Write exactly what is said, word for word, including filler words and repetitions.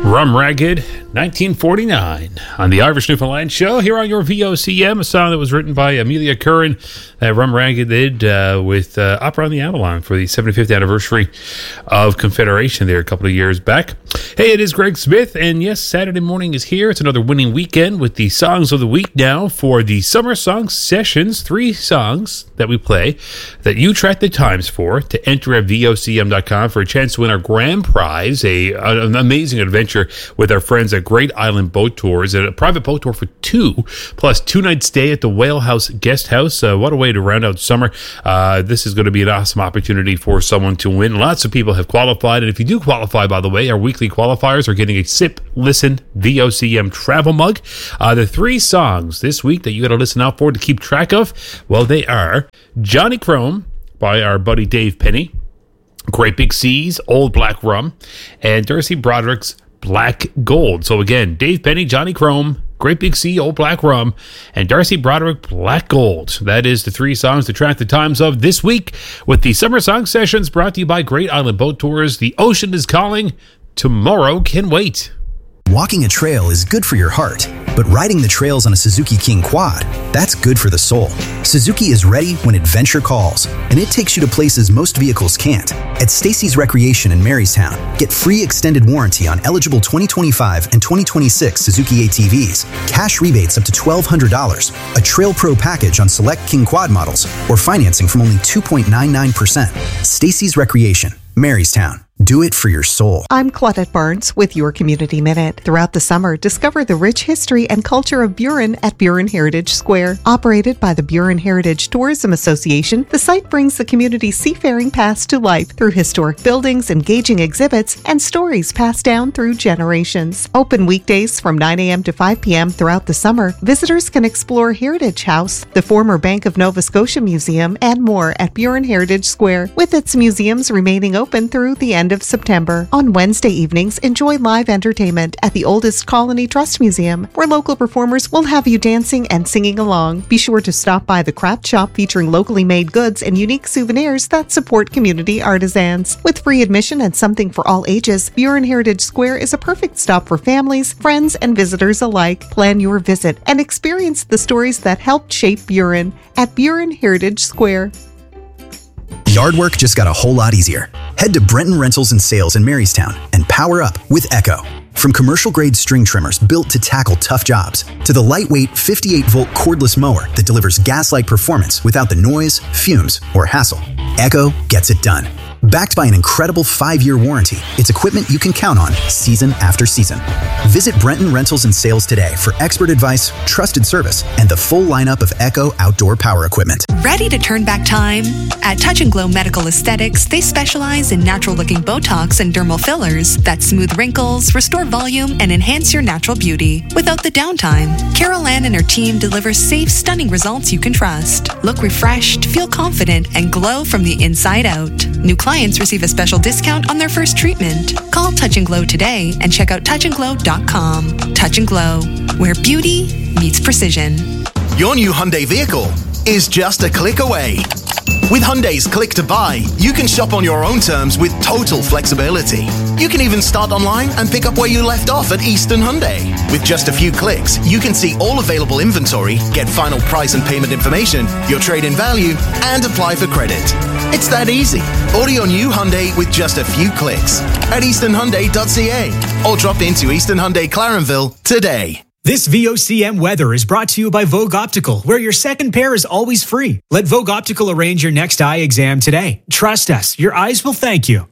Rum Ragged, nineteen forty-nine, on the Irish Newfoundland Show, here on your V O C M, a song that was written by Amelia Curran, that Rum Ragged did uh, with uh, Opera on the Avalon for the seventy-fifth anniversary of Confederation there a couple of years back. Hey, it is Greg Smith, and yes, Saturday morning is here. It's another winning weekend with the songs of the week now for the Summer Song Sessions. Three songs that we play that you track the times for to enter at V O C M dot com for a chance to win our grand prize, a, an amazing adventure with our friends at Great Island Boat Tours, a private boat tour for two, plus two night stay at the Whale House Guest House. Uh, what a way to round out summer. Uh, this is going to be an awesome opportunity for someone to win. Lots of people have qualified, and if you do qualify, by the way, our weekly qualifiers are getting a Sip, Listen, V O C M travel mug. Uh, the three songs this week that you got to listen out for to keep track of, well, they are Johnny Chrome by our buddy Dave Penny, Great Big Seas, Old Black Rum, and Darcy Broderick's Black Gold. So again, Dave Penny, Johnny Chrome, Great Big Sea, Old Black Rum, and Darcy Broderick, Black Gold. That is the three songs to track the times of this week with the Summer Song Sessions brought to you by Great Island Boat Tours. The ocean is calling. Tomorrow can wait. Walking a trail is good for your heart, but riding the trails on a Suzuki King Quad, that's good for the soul. Suzuki is ready when adventure calls, and it takes you to places most vehicles can't. At Stacy's Recreation in Marystown, get free extended warranty on eligible twenty twenty-five and twenty twenty-six Suzuki A T Vs, cash rebates up to twelve hundred dollars, a Trail Pro package on select King Quad models, or financing from only two point nine nine percent. Stacy's Recreation, Marystown. Do it for your soul. I'm Claudette Barnes with your Community Minute. Throughout the summer, discover the rich history and culture of Burin at Burin Heritage Square. Operated by the Burin Heritage Tourism Association, the site brings the community's seafaring past to life through historic buildings, engaging exhibits, and stories passed down through generations. Open weekdays from nine a.m. to five p.m. throughout the summer, visitors can explore Heritage House, the former Bank of Nova Scotia Museum, and more at Burin Heritage Square, with its museums remaining open through the end of September. On Wednesday evenings, enjoy live entertainment at the Oldest Colony Trust Museum, where local performers will have you dancing and singing along. Be sure to stop by the craft shop featuring locally made goods and unique souvenirs that support community artisans. With free admission and something for all ages, Burin Heritage Square is a perfect stop for families, friends, and visitors alike. Plan your visit and experience the stories that helped shape Burin at Burin Heritage Square. Yard work just got a whole lot easier. Head to Brenton Rentals and Sales in Marystown and power up with Echo. From commercial-grade string trimmers built to tackle tough jobs, to the lightweight fifty-eight volt cordless mower that delivers gas-like performance without the noise, fumes, or hassle, Echo gets it done. Backed by an incredible five-year warranty, it's equipment you can count on season after season. Visit Brenton Rentals and Sales today for expert advice, trusted service, and the full lineup of Echo outdoor power equipment. Ready to turn back time? At Touch and Glow Medical Aesthetics, they specialize in natural-looking Botox and dermal fillers that smooth wrinkles, restore volume, and enhance your natural beauty without the downtime. Carol Ann and her team deliver safe, stunning results you can trust. Look refreshed, feel confident, and glow from the inside out. New clients receive a special discount on their first treatment. Call Touch and Glow today and check out touch and glow dot com. Touch and Glow, where beauty meets precision. Your new Hyundai vehicle is just a click away. With Hyundai's Click to Buy, you can shop on your own terms with total flexibility. You can even start online and pick up where you left off at Eastern Hyundai. With just a few clicks, you can see all available inventory, get final price and payment information, your trade-in value, and apply for credit. It's that easy. Order your new Hyundai with just a few clicks at eastern hyundai dot c a or drop into Eastern Hyundai Clarenville today. This V O C M weather is brought to you by Vogue Optical, where your second pair is always free. Let Vogue Optical arrange your next eye exam today. Trust us, your eyes will thank you.